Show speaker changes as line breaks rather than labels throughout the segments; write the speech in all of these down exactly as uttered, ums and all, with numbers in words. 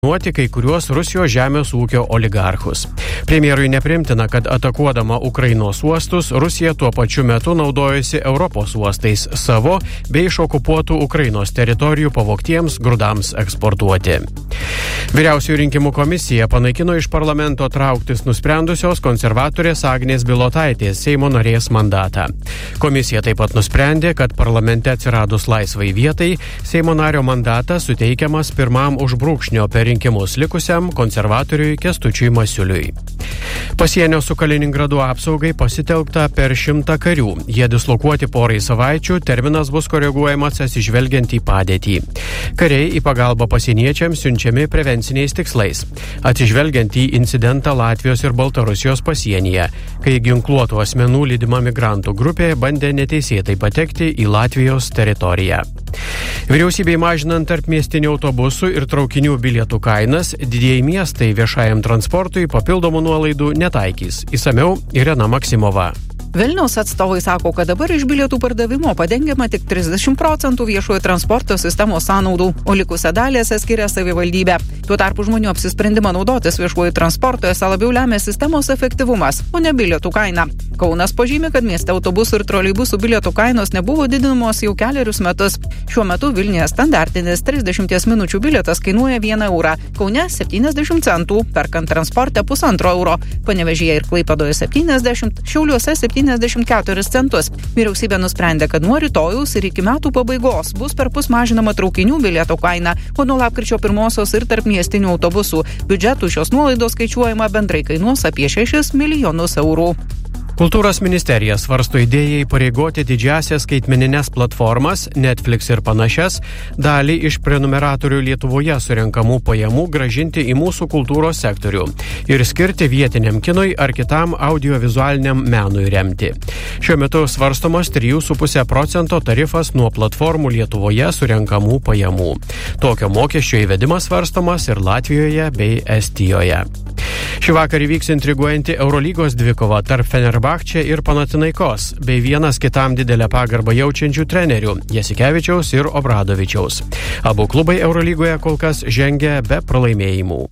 nuoti kai kuriuos Rusijos žemės ūkio oligarchus. Premjerui neprimtina, kad atakuodama Ukrainos uostus, Rusija tuo pačiu metu naudojasi Europos uostais savo bei iš okupuotų Ukrainos teritorijų pavoktiems grūdams eksportuoti. Vyriausiųjų rinkimų komisija panaikino iš parlamento trauktis nusprendusios konservatorės Agnės Bilotaitės Seimo narės mandatą. Komisija taip pat nusprendė, kad parlamente atsiradus laisvai vietai, Seimo nario mandatas suteikiamas pirmam už brūkšnio per rinkimus likusiam konservatoriui Kęstučiui Masiuliui. Pasienio su Kaliningradu apsaugai pasitelkta per šimtą karių. Jie dislokuoti porai savaičių, terminas bus koreguojamas atsižvelgiant į padėtį. Kariai į pagalbą pasieniečiams siunčiami prevenciniais tikslais, atsižvelgiant į incidentą Latvijos ir Baltarusijos pasienyje, kai ginkluotų asmenų lydima migrantų grupė bandė neteisėtai patekti į Latvijos teritoriją. Vyriausybei mažinant tarpmiestinių autobusų ir traukinių bilietų kainas, didieji miestai viešajam transportui papildomų nuolaidų netaikys. Išsamiau Irena Maksimova.
Vilniaus atstovai sako, kad dabar iš bilietų pardavimo padengiama tik trisdešimt procentų viešojo transporto sistemos sąnaudų, o likusią dalį skiria savivaldybė. Tuo tarpu žmonių apsisprendimą naudotis viešuoju transportu esą labiau lemia sistemos efektyvumas, o ne bilietų kaina. Kaunas pažymi, kad mieste autobusų ir troleibusų bilietų kainos nebuvo didinamos jau kelerius metus. Šiuo metu Vilniuje standartinis trisdešimties minučių bilietas kainuoja vieną eurą, Kaune septyniasdešimt centų, perkant transporte pusantro euro, Panevėžyje ir Klaipėdoje septyniasdešimt, Šiauliuose septyniasdešimt keturis centus. Vyriausybė nusprendė, kad nuo rytojaus ir iki metų pabaigos bus perpus mažinama traukinių bilieto kaina, o nuo lapkričio pirmosios ir tarpmiestinių autobusų biudžetų šios nuolaidos skaičiuojama bendrai kainuos apie šešis milijonus eurų.
Kultūros ministerija svarsto idėją įpareigoti didžiasias skaitmenines platformas, Netflix ir panašias, dalį iš prenumeratorių Lietuvoje surenkamų pajamų grąžinti į mūsų kultūros sektorių ir skirti vietiniam kinui ar kitam audiovizualiniam menui remti. Šiuo metu svarstomas trijų su puse procento tarifas nuo platformų Lietuvoje surenkamų pajamų. Tokio mokesčio įvedimas svarstomas ir Latvijoje bei Estijoje. Šį vakarą vyks intriguojanti Eurolygos dvikova tarp Fenerbahče ir Panathinaikos, bei vienas kitam didelę pagarbą jaučiančių trenerių Jasikevičiaus ir Obradovičiaus. Abu klubai Eurolygoje kol kas žengia be pralaimėjimų.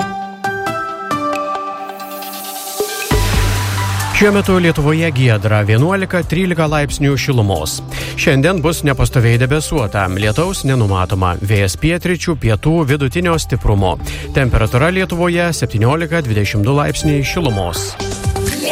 Šiuo metu Lietuvoje giedra vienuolika trylika laipsnių šilumos. Šiandien bus nepastoviai debesuota, lietaus nenumatoma, vėjas pietryčių, pietų, vidutinio stiprumo. Temperatūra Lietuvoje septyniolika dvidešimt du laipsniai šilumos.